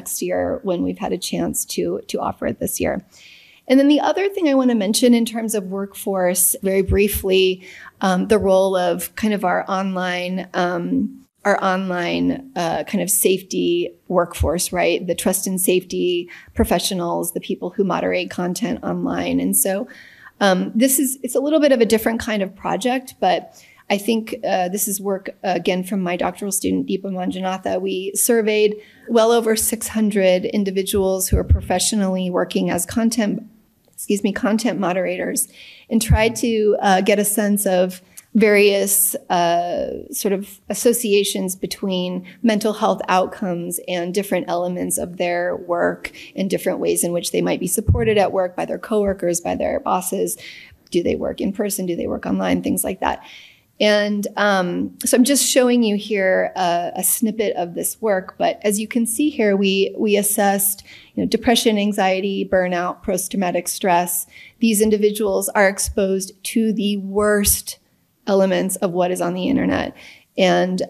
next year when we've had a chance to offer it this year. And then the other thing I want to mention in terms of workforce, very briefly, the role of kind of our online kind of safety workforce, right? The trust and safety professionals, the people who moderate content online. And so it's a little bit of a different kind of project, but I think this is work, again, from my doctoral student, Deepa Manjunatha. We surveyed well over 600 individuals who are professionally working as content moderators and tried to get a sense of various sort of associations between mental health outcomes and different elements of their work and different ways in which they might be supported at work by their coworkers, by their bosses. Do they work in person? Do they work online? Things like that. And so I'm just showing you here a snippet of this work. But as you can see here, we assessed depression, anxiety, burnout, post-traumatic stress. These individuals are exposed to the worst elements of what is on the internet. And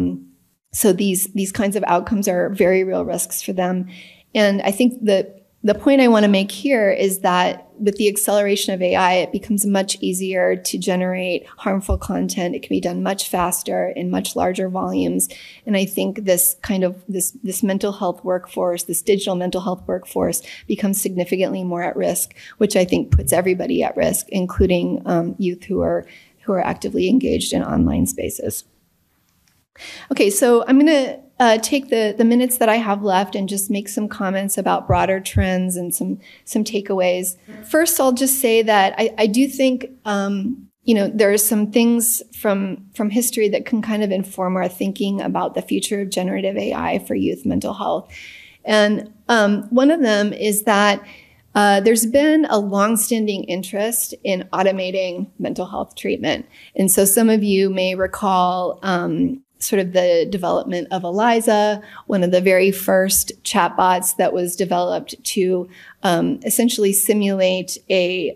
so these kinds of outcomes are very real risks for them. And I think the point I want to make here is that with the acceleration of AI, it becomes much easier to generate harmful content. It can be done much faster in much larger volumes. And I think this kind of this mental health workforce, this digital mental health workforce, becomes significantly more at risk, which I think puts everybody at risk, including youth who are actively engaged in online spaces. Okay, so I'm going to take the minutes that I have left and just make some comments about broader trends and some takeaways. First, I'll just say that I do think there are some things from history that can kind of inform our thinking about the future of generative AI for youth mental health. And one of them is that there's been a longstanding interest in automating mental health treatment. And so some of you may recall sort of the development of Eliza, one of the very first chatbots that was developed to essentially simulate a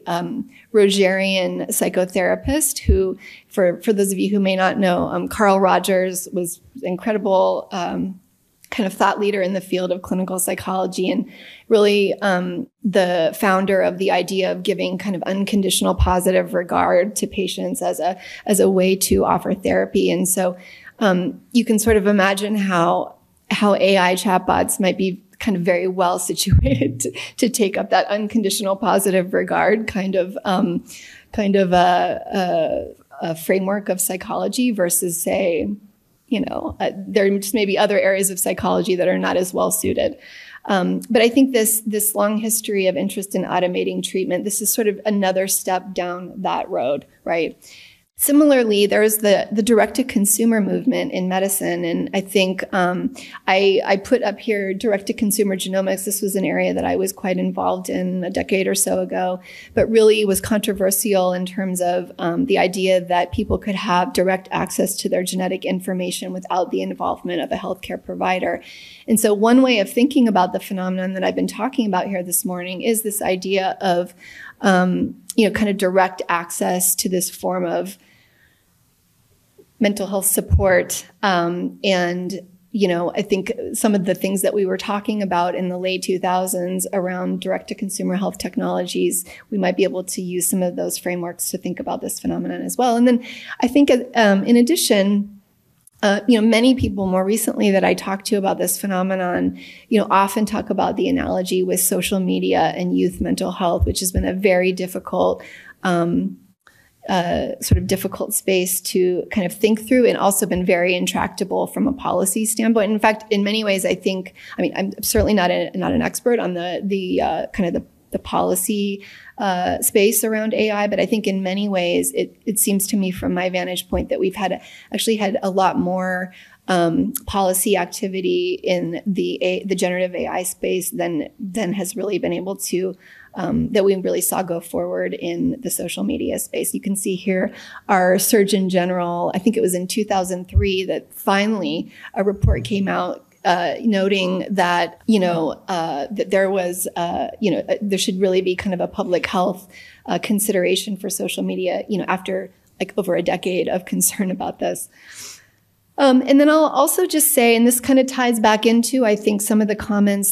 Rogerian psychotherapist who, for those of you who may not know, Carl Rogers was incredible kind of thought leader in the field of clinical psychology and really the founder of the idea of giving kind of unconditional positive regard to patients as a way to offer therapy. And so you can sort of imagine how AI chatbots might be kind of very well situated to take up that unconditional positive regard kind of a framework of psychology versus, say, there just may be other areas of psychology that are not as well suited. But I think this long history of interest in automating treatment, this is sort of another step down that road, right? Similarly, there's the direct-to-consumer movement in medicine. And I think I put up here direct-to-consumer genomics. This was an area that I was quite involved in a decade or so ago, but really was controversial in terms of the idea that people could have direct access to their genetic information without the involvement of a healthcare provider. And so one way of thinking about the phenomenon that I've been talking about here this morning is this idea of kind of direct access to this form of mental health support. I think some of the things that we were talking about in the late 2000s around direct-to-consumer health technologies, we might be able to use some of those frameworks to think about this phenomenon as well. And then I think in addition, many people more recently that I talked to about this phenomenon, often talk about the analogy with social media and youth mental health, which has been a very difficult, sort of difficult space to kind of think through, and also been very intractable from a policy standpoint. In fact, in many ways, I'm certainly not an expert on the kind of the policy space around AI, but I think in many ways it seems to me from my vantage point that we've actually had a lot more policy activity in the generative AI space than has really been able to that we really saw go forward in the social media space. You can see here our Surgeon General, I think it was in 2003 that finally a report came out noting that, that there was, there should really be kind of a public health consideration for social media, after like over a decade of concern about this. And then I'll also just say, and this kind of ties back into, I think, some of the comments